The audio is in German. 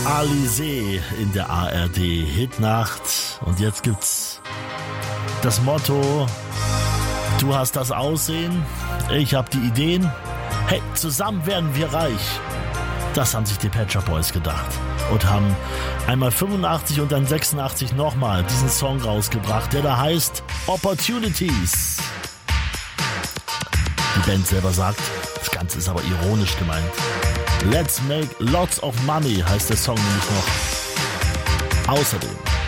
Alizé in der ARD Hitnacht. Und jetzt gibt's das Motto: Du hast das Aussehen, ich hab die Ideen. Hey, zusammen werden wir reich. Das haben sich die Pet Shop Boys gedacht und haben einmal 85 und dann 86 nochmal diesen Song rausgebracht, der da heißt Opportunities. Die Band selber sagt, das Ganze ist aber ironisch gemeint. Let's make lots of money heißt der Song nämlich noch. Außerdem